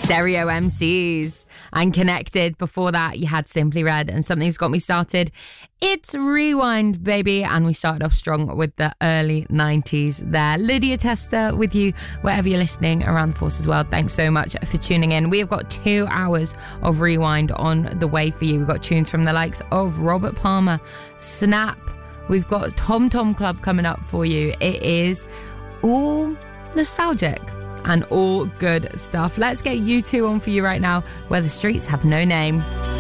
Stereo MCs and Connected. Before that, you had Simply Red and Something's Got Me Started. It's Rewind, baby. And we started off strong with the early 90s there. Lydia Tester with you wherever you're listening around the Forces world. Thanks so much for tuning in. We have got 2 hours of Rewind on the way for you. We've got tunes from the likes of Robert Palmer, Snap. We've got Tom Tom Club coming up for you. It is all nostalgic and all good stuff. Let's get U2 on for you right now, Where the Streets Have No Name.